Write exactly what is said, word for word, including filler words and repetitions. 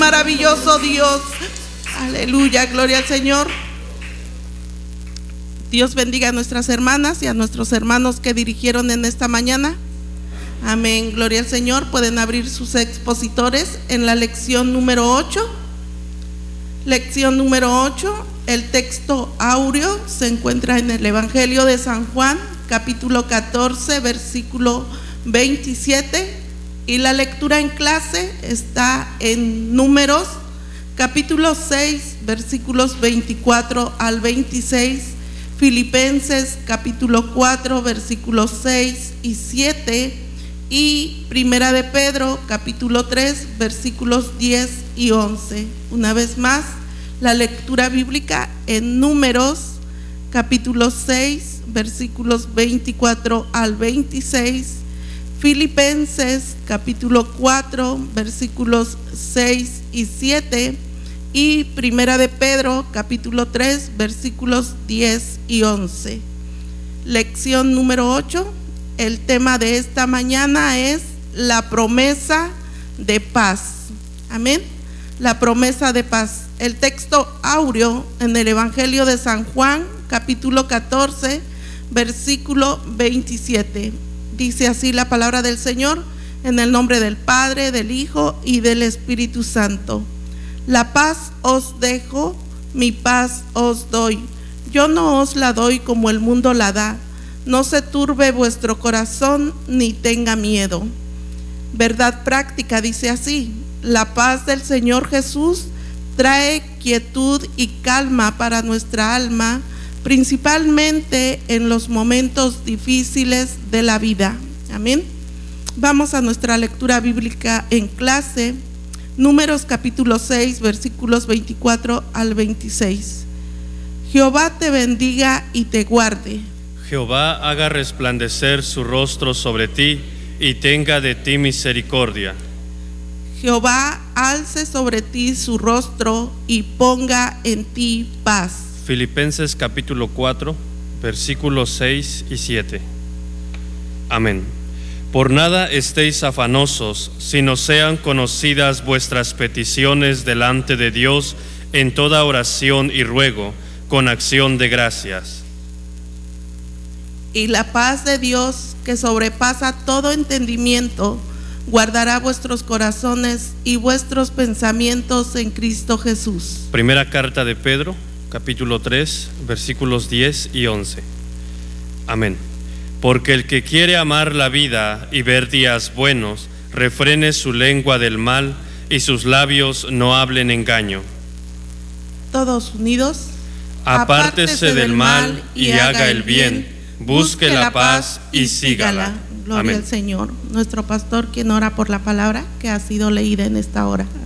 maravilloso Dios. Aleluya, gloria al Señor. Dios bendiga a nuestras hermanas y a nuestros hermanos que dirigieron en esta mañana. Amén, gloria al Señor. Pueden abrir sus expositores en la lección número ocho. Lección número ocho, el texto áureo se encuentra en el Evangelio de San Juan, capítulo catorce, versículo veintisiete, y la lectura en clase está en Números, capítulo seis, versículos veinticuatro al veintiséis, Filipenses, capítulo cuatro, versículos seis y siete, y Primera de Pedro, capítulo tres, versículos diez y once. Una vez más, la lectura bíblica en Números, capítulo seis, versículos veinticuatro al veintiséis, Filipenses, capítulo cuatro, versículos seis y siete, y Primera de Pedro, capítulo tres, versículos diez y once. Lección número ocho. El tema de esta mañana es la promesa de paz. Amén. La promesa de paz. El texto áureo en el Evangelio de San Juan, capítulo catorce, versículo veintisiete. Dice así la palabra del Señor, en el nombre del Padre, del Hijo y del Espíritu Santo. La paz os dejo, mi paz os doy. Yo no os la doy como el mundo la da. No se turbe vuestro corazón ni tenga miedo. Verdad práctica dice así: la paz del Señor Jesús trae quietud y calma para nuestra alma, principalmente en los momentos difíciles de la vida. Amén. Vamos a nuestra lectura bíblica en clase. Números capítulo seis, versículos veinticuatro al veintiséis. Jehová te bendiga y te guarde. Jehová haga resplandecer su rostro sobre ti y tenga de ti misericordia. Jehová alce sobre ti su rostro y ponga en ti paz. Filipenses capítulo cuatro, versículos seis y siete. Amén. Por nada estéis afanosos, sino sean conocidas vuestras peticiones delante de Dios en toda oración y ruego, con acción de gracias. Y la paz de Dios, que sobrepasa todo entendimiento, guardará vuestros corazones y vuestros pensamientos en Cristo Jesús. Primera carta de Pedro, capítulo tres, versículos diez y once. Amén. Porque el que quiere amar la vida y ver días buenos, refrene su lengua del mal y sus labios no hablen engaño. Todos unidos. Apártese del mal y haga el bien, busque la paz y sígala. Gloria Amén. al Señor, nuestro pastor, quien ora por la palabra que ha sido leída en esta hora.